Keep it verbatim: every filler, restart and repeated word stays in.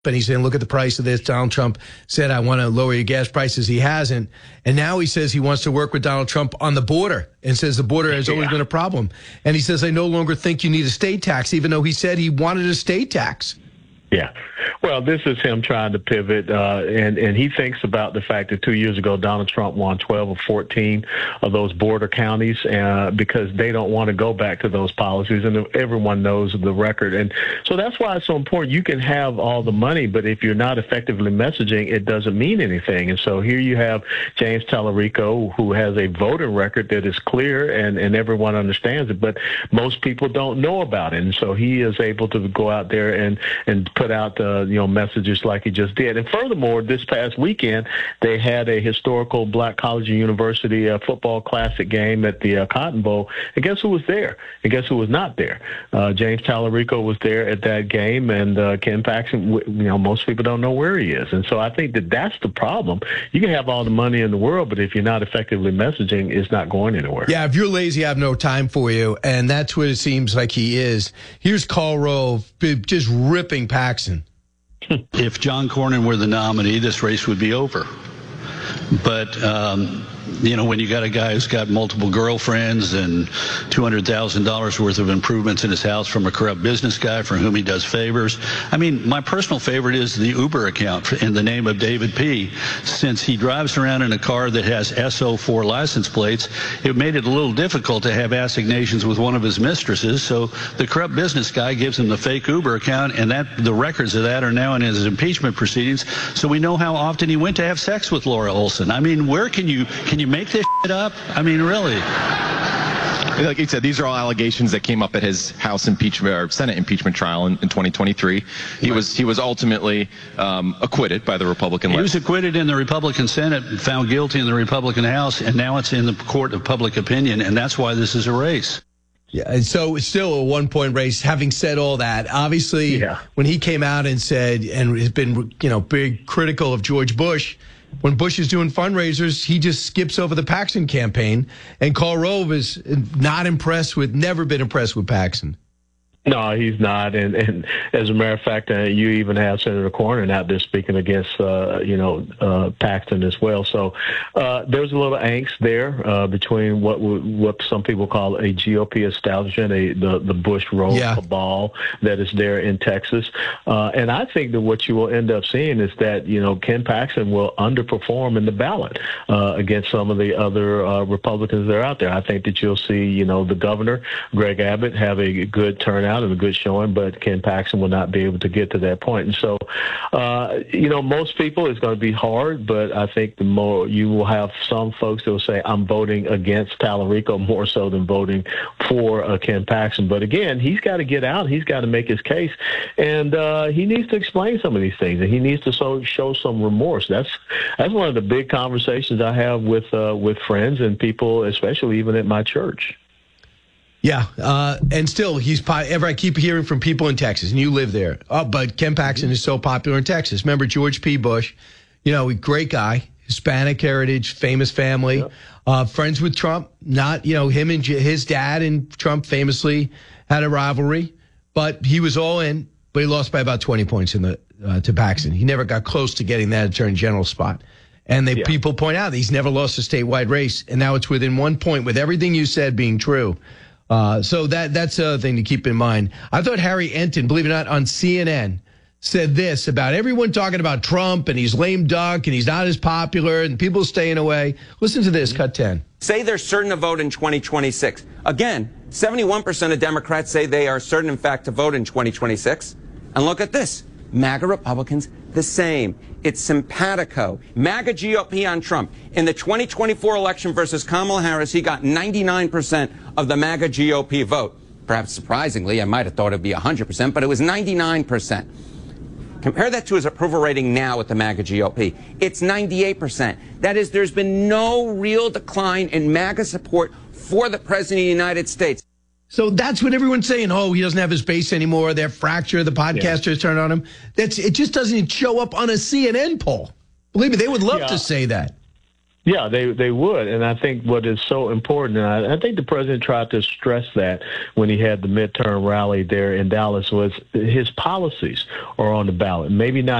And he's saying, look at the price of this. Donald Trump said, I want to lower your gas prices. He hasn't. And now he says he wants to work with Donald Trump on the border and says the border has always yeah. been a problem. And he says, I no longer think you need a state tax, even though he said he wanted a state tax. Yeah. Well, this is him trying to pivot, uh, and, and he thinks about the fact that two years ago, Donald Trump won twelve or fourteen of those border counties uh, because they don't want to go back to those policies, and everyone knows the record. And so that's why it's so important. You can have all the money, but if you're not effectively messaging, it doesn't mean anything. And so here you have James Tallarico, who has a voting record that is clear, and, and everyone understands it, but most people don't know about it. And so he is able to go out there and, and put out uh, you know messages like he just did. And furthermore, this past weekend they had a historical Black College and University uh, football classic game at the uh, Cotton Bowl. And guess who was there? And guess who was not there? Uh, James Tallarico was there at that game, and uh, Ken Paxton. You know, most people don't know where he is, and so I think that that's the problem. You can have all the money in the world, but if you're not effectively messaging, it's not going anywhere. Yeah, if you're lazy, I have no time for you, and that's what it seems like he is. Here's Karl Rove just ripping Paxton. If John Cornyn were the nominee, this race would be over. But, um, you know, when you got a guy who's got multiple girlfriends and two hundred thousand dollars worth of improvements in his house from a corrupt business guy for whom he does favors. I mean, my personal favorite is the Uber account in the name of David P. Since he drives around in a car that has S O four license plates, it made it a little difficult to have assignations with one of his mistresses. So the corrupt business guy gives him the fake Uber account, and that the records of that are now in his impeachment proceedings. So we know how often he went to have sex with Laura Olson. I mean, where can you can you make this shit up? I mean, really. Like you said, these are all allegations that came up at his House impeachment or Senate impeachment trial in, in twenty twenty-three. He right. was he was ultimately um, acquitted by the Republican. He left. was acquitted in the Republican Senate, found guilty in the Republican House, and now it's in the court of public opinion, and that's why this is a race. Yeah, and so it's still a one-point race. Having said all that, obviously, yeah. when he came out and said, and has been, you know, big critical of George Bush, when Bush is doing fundraisers, he just skips over the Paxton campaign. And Karl Rove is not impressed with, never been impressed with Paxton. No, he's not. And, and as a matter of fact, uh, you even have Senator Cornyn out there speaking against, uh, you know, uh, Paxton as well. So uh, there's a little angst there uh, between what what some people call a G O P establishment, a, the, the Bush-Rove yeah. cabal that is there in Texas. Uh, and I think that what you will end up seeing is that, you know, Ken Paxton will underperform in the ballot uh, against some of the other uh, Republicans that are out there. I think that you'll see, you know, the governor, Greg Abbott, have a good turnout and a good showing, but Ken Paxton will not be able to get to that point. And so, uh, you know, most people, it's going to be hard, but I think the more you will have some folks that will say, I'm voting against Tallarico more so than voting for uh, Ken Paxton. But again, he's got to get out. He's got to make his case. And uh, he needs to explain some of these things, and he needs to so, show some remorse. That's that's one of the big conversations I have with uh, with friends and people, especially even at my church. Yeah, uh, and still, he's ever. I keep hearing from people in Texas, and you live there. Oh, but Ken Paxton is so popular in Texas. Remember George P. Bush? You know, great guy, Hispanic heritage, famous family, yeah. uh, friends with Trump. Not, you know, him and his dad and Trump famously had a rivalry, but he was all in. But he lost by about twenty points in the uh, to Paxton. He never got close to getting that attorney general spot. And they, yeah. people point out that he's never lost a statewide race, and now it's within one point with everything you said being true. Uh, so that that's the other thing to keep in mind. I thought Harry Enton, believe it or not, on C N N said this about everyone talking about Trump and he's lame duck and he's not as popular and people staying away. Listen to this, cut ten. Say they're certain to vote in twenty twenty-six. Again, seventy-one percent of Democrats say they are certain, in fact, to vote in twenty twenty-six. And look at this. MAGA Republicans, the same. It's simpatico. MAGA G O P on Trump. In the twenty twenty-four election versus Kamala Harris, he got ninety-nine percent of the MAGA G O P vote. Perhaps surprisingly, I might have thought it would be one hundred percent, but it was ninety-nine percent. Compare that to his approval rating now with the MAGA G O P. It's ninety-eight percent. That is, there's been no real decline in MAGA support for the President of the United States. So that's what everyone's saying. Oh, he doesn't have his base anymore. They're fractured. The podcasters yeah. turned on him. That's it. Just doesn't show up on a C N N poll. Believe me, they would love yeah. to say that. Yeah, they they would, and I think what is so important, and I, I think the president tried to stress that when he had the midterm rally there in Dallas, was his policies are on the ballot. Maybe not